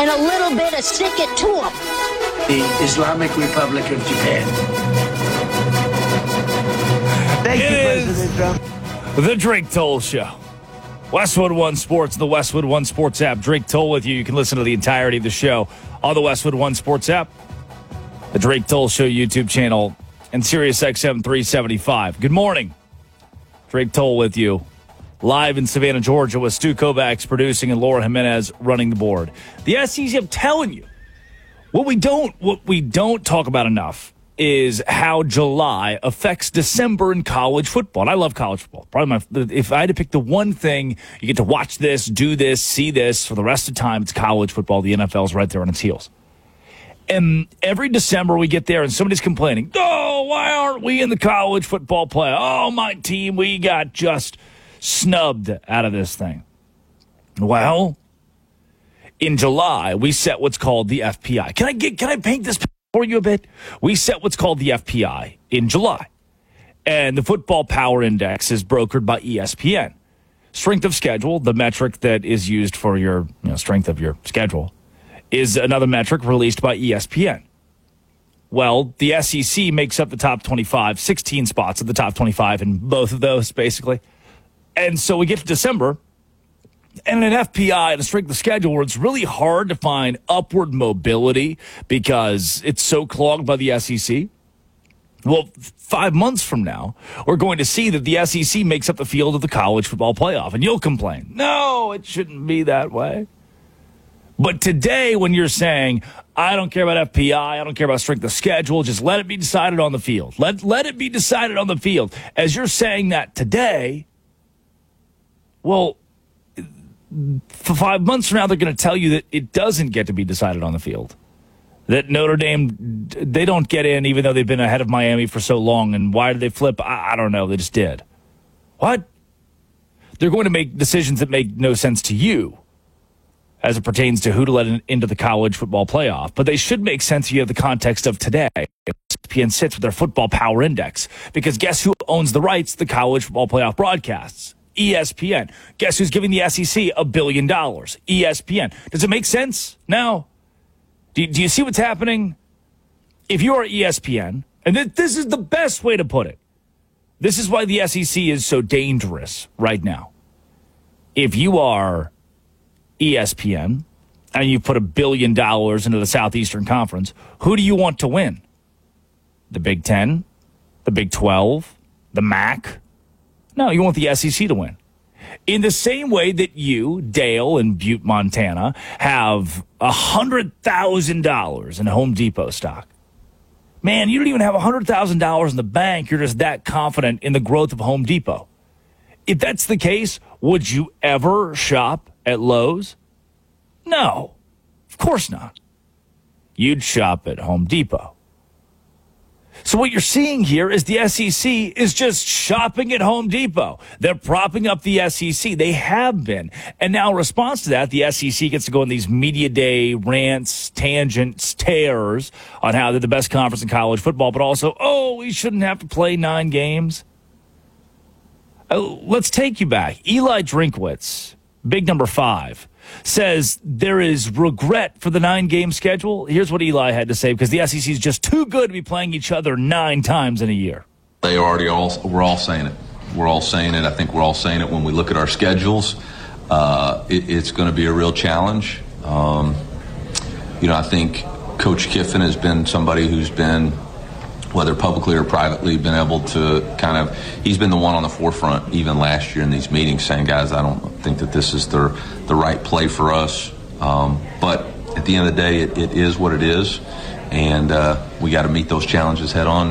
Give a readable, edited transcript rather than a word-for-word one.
and a little bit of stick it to them. The Islamic Republic of Japan. Thank you, President Trump. The Drake Toll Show. Westwood One Sports, the Westwood One Sports app. Drake Toll with you. You can listen to the entirety of the show on the Westwood One Sports app, the Drake Toll Show YouTube channel, and Sirius XM 375. Good morning. Drake Toll with you. Live in Savannah, Georgia, with Stu Kovacs producing and Laura Jimenez running the board. The SEC, I'm telling you, what we don't talk about enough is how July affects December in college football. And I love college football. Probably if I had to pick the one thing, you get to watch this, do this, see this for the rest of the time, it's college football. The NFL's right there on its heels. And every December we get there and somebody's complaining, oh, why aren't we in the college football play? Oh, my team, we got just snubbed out of this thing. Well, in July, we set what's called the FPI. Can I paint this for you a bit? We set what's called the FPI in July. And the Football Power Index is brokered by ESPN. Strength of schedule, the metric that is used for your strength of your schedule, is another metric released by ESPN. Well, the SEC makes up the top 25, 16 spots of the top 25 in both of those, basically. And so we get to December, and an FPI, the strength of schedule, where it's really hard to find upward mobility because it's so clogged by the SEC. Well, 5 months from now, we're going to see that the SEC makes up the field of the college football playoff, and you'll complain, no, it shouldn't be that way. But today, when you're saying, I don't care about FPI, I don't care about strength of schedule, just let it be decided on the field. Let it be decided on the field. As you're saying that today, well, for 5 months from now, they're going to tell you that it doesn't get to be decided on the field. That Notre Dame, they don't get in even though they've been ahead of Miami for so long. And why did they flip? I don't know. They just did. What? They're going to make decisions that make no sense to you as it pertains to who to let into the college football playoff. But they should make sense to you in the context of today. ESPN sits with their Football Power Index. Because guess who owns the rights to the college football playoff broadcasts? ESPN. Guess who's giving the SEC $1 billion? ESPN. Does it make sense? No. Do you see what's happening? If you are ESPN, and this is the best way to put it, this is why the SEC is so dangerous right now. If you are ESPN and you put $1 billion into the Southeastern Conference, who do you want to win? The Big Ten? The Big 12? The MAC? No, you want the SEC to win. In the same way that you, Dale, in Butte, Montana, have $100,000 in Home Depot stock. Man, you don't even have $100,000 in the bank. You're just that confident in the growth of Home Depot. If that's the case, would you ever shop at Lowe's? No, of course not. You'd shop at Home Depot. So what you're seeing here is the SEC is just shopping at Home Depot. They're propping up the SEC. They have been. And now in response to that, the SEC gets to go on these media day rants, tangents, tears on how they're the best conference in college football, but also, we shouldn't have to play 9 games. Let's take you back. Eli Drinkwitz, big number 5, says there is regret for the 9-game schedule. Here's what Eli had to say, because the SEC is just too good to be playing each other 9 times in a year. We're all saying it. We're all saying it. I think we're all saying it when we look at our schedules. It's going to be a real challenge. I think Coach Kiffin has been somebody who's been, whether publicly or privately, been able to he's been the one on the forefront even last year in these meetings saying, guys, I don't think that this is the right play for us. But at the end of the day, it is what it is. And we got to meet those challenges head on.